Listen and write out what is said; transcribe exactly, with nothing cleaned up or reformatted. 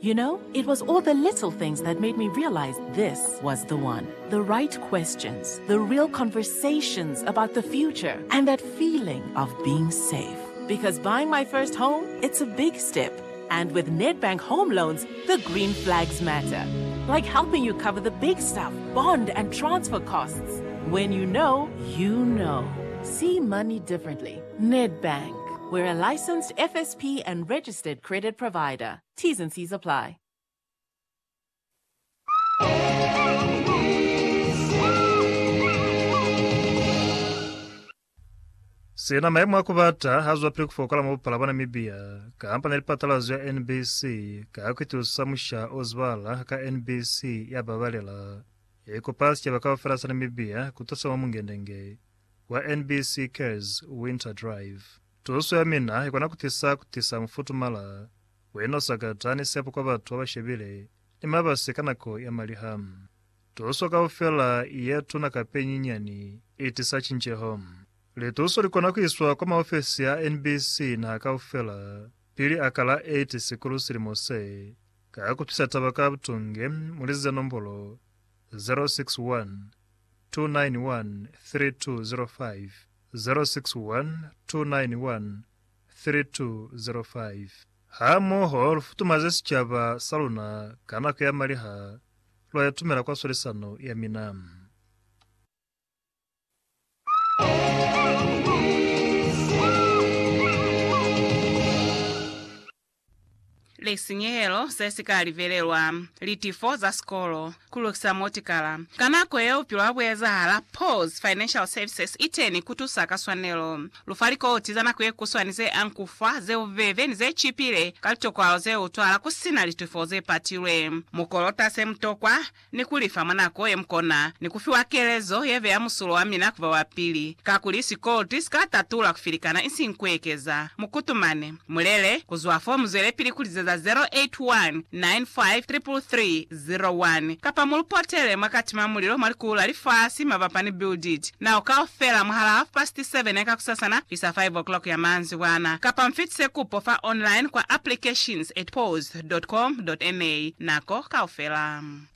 You know, it was all the little things that made me realize this was the one. The right questions, the real conversations about the future, and that feeling of being safe. Because buying my first home, it's a big step. And with Nedbank Home Loans, the green flags matter. Like helping you cover the big stuff, bond and transfer costs. When you know, you know. See money differently. Nedbank. We're a licensed F S P and registered credit provider. T's and C's apply. Sina maimu akubata hazwa pili kufokola mupala wana Namibia ka ampana ilipatalazo ya N B C ka akuitu samusha ozwala ka N B C ya babalela ya ikupasi ya bakawa farasa Namibia kutosa wa mungendenge wa N B C Cares Winter Drive. Tuosu ya mina ikwana kutisa kutisa mfutu mala weno sakatani sepo kwa batu wa shebile ni mabasi kanako ya malihamu. Tuosu wakawafela iyetu na kapenyi nyani itisa chinche home. Litusu likona kuiswa kwa maofisi ya N B C na akawafela pili akala eight sikulu silimose ka kutisa tabaka butunge mulize nombolo zero six one two nine one three two zero five zero six one two nine one three two zero five. Hamo hol futumazesi chaba saluna kanako ya maliha lo ya tumela kwa solisano ya minamu. Lesinyelo sesika livelelwa litifo za skolo kulukisa motikala kanako yeo pilo bweza hala Pause Financial Services iteni kutusaka swanelo lufaliko otizana kwe kuswanize ankufa ze uveve nize chipile kalitokwa ze utwala kusina litifo ze patilwe mukolota se mtokwa ni kulifa manako ye mkona ni kufiwa kelezo yeve ya musulo wa mina kuva wapili kakulisi koltis katatula kufilikana isi nkwekeza mukutumane mulele kuzwa fomu zele pili kuliza zero eight one nine five three three zero one kapa mulupotele mwakati mamulilo malikula lifasi mavapani build it na ukaofela mhala half past seven eka kusasana fisa five o'clock ya manzi wana kapa mfitse kupofa online kwa applications at pause dot com dot n a nako kaofela.